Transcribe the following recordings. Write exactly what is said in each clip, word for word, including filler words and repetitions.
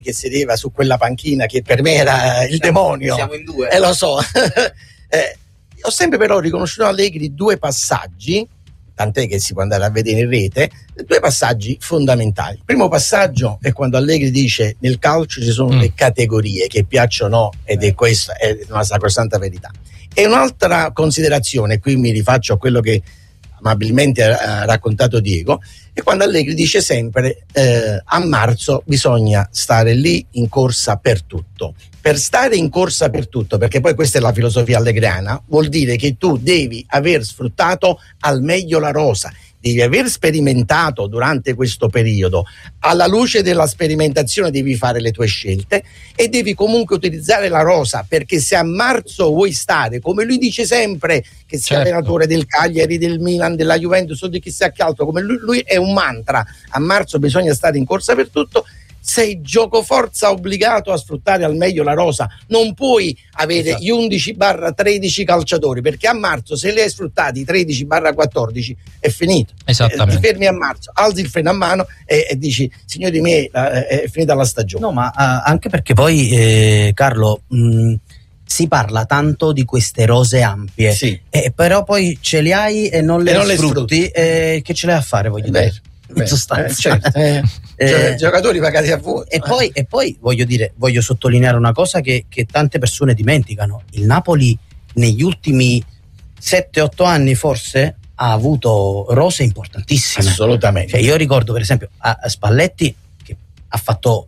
che sedeva su quella panchina che per me era il siamo, demonio. Siamo in due. E eh, lo so. eh, ho sempre però riconosciuto a Allegri due passaggi, tant'è che si può andare a vedere in rete, due passaggi fondamentali. Il primo passaggio è quando Allegri dice: nel calcio ci sono mm. le categorie che piacciono o no, ed è questa è una sacrosanta verità. E un'altra considerazione, qui mi rifaccio a quello che amabilmente ha raccontato Diego, è quando Allegri dice sempre eh, a marzo bisogna stare lì in corsa per tutto. Per stare in corsa per tutto, perché poi questa è la filosofia allegriana, vuol dire che tu devi aver sfruttato al meglio la rosa, devi aver sperimentato durante questo periodo, alla luce della sperimentazione devi fare le tue scelte e devi comunque utilizzare la rosa, perché se a marzo vuoi stare, come lui dice sempre, che sia certo. allenatore del Cagliari, del Milan, della Juventus o di chissà che altro, come lui, lui è un mantra, a marzo bisogna stare in corsa per tutto, sei giocoforza obbligato a sfruttare al meglio la rosa, non puoi avere esatto. gli undici tredici calciatori, perché a marzo se li hai sfruttati tredici quattordici è finito. Esattamente. Eh, ti fermi a marzo, alzi il freno a mano e, e dici: signori miei, eh, è finita la stagione. No, ma uh, anche perché poi eh, Carlo mh, si parla tanto di queste rose ampie, sì. eh, però poi ce li hai e non le, e non le sfrutti, sfrutti. Eh, che ce l'hai a fare, voglio Beh. dire. In sostanza, eh, certo. eh, cioè, giocatori pagati a voi. E poi, e poi voglio dire, voglio sottolineare una cosa che, che tante persone dimenticano: il Napoli negli ultimi sette otto anni forse ha avuto rose importantissime. Assolutamente. Cioè, io ricordo per esempio a, a Spalletti che ha fatto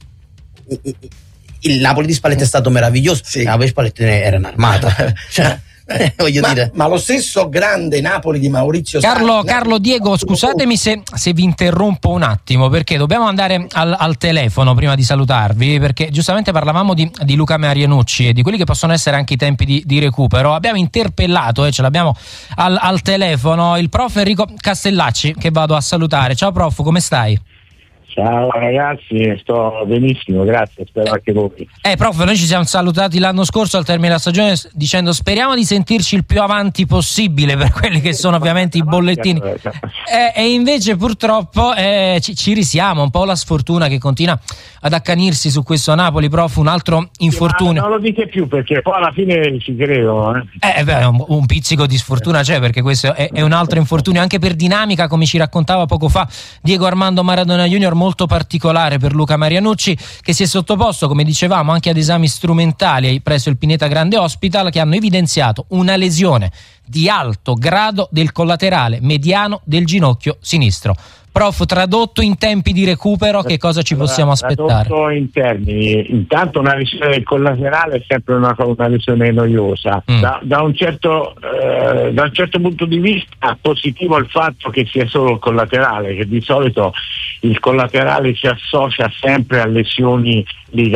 il Napoli di Spalletti è stato meraviglioso. Sì. Il Napoli di Spalletti era un'armata. Cioè, Eh, voglio ma, dire. ma lo stesso grande Napoli di Maurizio Carlo, Sarri, Carlo Diego, scusatemi se, se vi interrompo un attimo, perché dobbiamo andare al, al telefono prima di salutarvi, perché giustamente parlavamo di, di Luca Marianucci e di quelli che possono essere anche i tempi di, di recupero. Abbiamo interpellato e eh, ce l'abbiamo al, al telefono il prof Enrico Castellacci, che vado a salutare. Ciao prof, come stai? Ciao ragazzi, sto benissimo, grazie, spero anche voi. Eh prof, noi ci siamo salutati l'anno scorso al termine della stagione dicendo speriamo di sentirci il più avanti possibile per quelli che sono ovviamente i bollettini, eh, e invece purtroppo eh, ci, ci risiamo, un po' la sfortuna che continua ad accanirsi su questo Napoli. Prof, un altro infortunio. Ma non lo dite più perché poi alla fine ci credo. Eh, eh beh, un, un pizzico di sfortuna c'è, perché questo è, è un altro infortunio anche per dinamica, come ci raccontava poco fa Diego Armando Maradona Junior, molto particolare per Luca Marianucci, che si è sottoposto, come dicevamo, anche ad esami strumentali presso il Pineta Grande Hospital, che hanno evidenziato una lesione di alto grado del collaterale mediano del ginocchio sinistro. Prof, tradotto in tempi di recupero, che cosa ci possiamo aspettare? Tradotto in termini, intanto una lesione del collaterale è sempre una, una lesione noiosa. Mm. Da, da, un certo, eh, da un certo punto di vista positivo il fatto che sia solo il collaterale, che di solito il collaterale si associa sempre a lesioni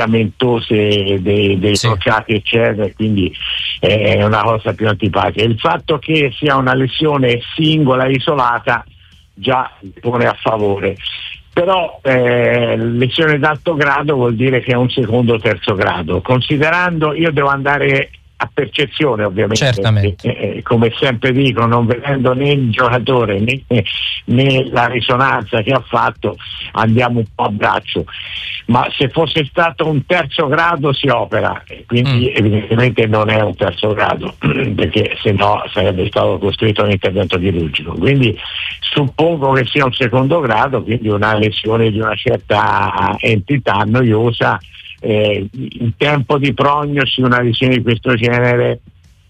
ligamentose dei, dei sì. crociati eccetera, quindi è una cosa più antipatica. Il fatto che sia una lesione singola, isolata, già pone a favore, però eh, lesione d'alto grado vuol dire che è un secondo o terzo grado, considerando, io devo andare a percezione ovviamente. Certamente. Eh, come sempre dico, non vedendo né il giocatore né, né la risonanza che ha fatto, andiamo un po' a braccio, ma se fosse stato un terzo grado si opera, quindi mm. evidentemente non è un terzo grado perché se no sarebbe stato costruito un intervento chirurgico, quindi suppongo che sia un secondo grado, quindi una lesione di una certa entità noiosa. Eh, in tempo di prognosi una lesione di questo genere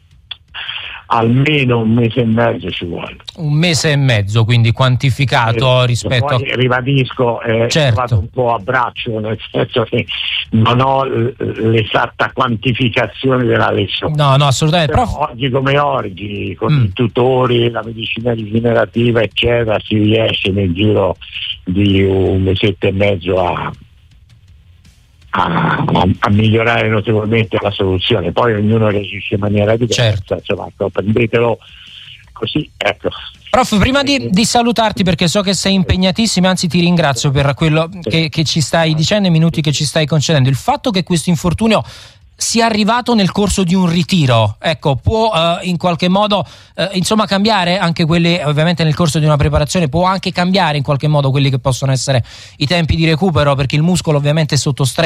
almeno un mese e mezzo ci vuole. Un mese e mezzo, quindi quantificato eh, rispetto poi, a... ribadisco, eh, certo. vado un po' a braccio, nel senso che non ho l- l'esatta quantificazione della lesione. No, no, assolutamente. Però Prof... oggi come oggi, con mm. i tutori, la medicina rigenerativa, eccetera, si riesce nel giro di un mesetto e mezzo a A, a migliorare notevolmente la soluzione. Poi ognuno reagisce in maniera diversa, certo. Insomma, prendetelo così, ecco. Prof, prima di, di salutarti, perché so che sei impegnatissimo, anzi ti ringrazio per quello che, che ci stai dicendo, i minuti che ci stai concedendo, il fatto che questo infortunio sia arrivato nel corso di un ritiro, ecco, può eh, in qualche modo eh, insomma cambiare anche quelli, ovviamente nel corso di una preparazione può anche cambiare in qualche modo quelli che possono essere i tempi di recupero, perché il muscolo ovviamente è sotto stress